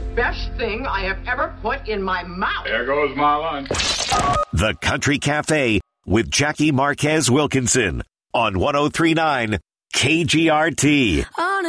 best thing I have ever put in my mouth. There goes my lunch. The Country Cafe with Jackie Marquez Wilkinson on 103.9 KGRT.